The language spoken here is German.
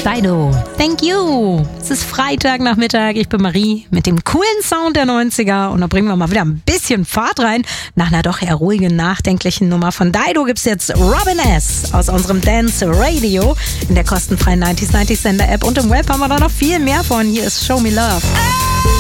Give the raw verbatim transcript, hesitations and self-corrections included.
Dido, thank you. Es ist Freitagnachmittag, ich bin Marie mit dem coolen Sound der neunziger und da bringen wir mal wieder ein bisschen Fahrt rein. Nach einer doch eher ruhigen, nachdenklichen Nummer von Dido gibt's jetzt Robin S. aus unserem Dance Radio in der kostenfreien neunzig neunzig Sender App und im Web haben wir da noch viel mehr von. Hier ist Show Me Love.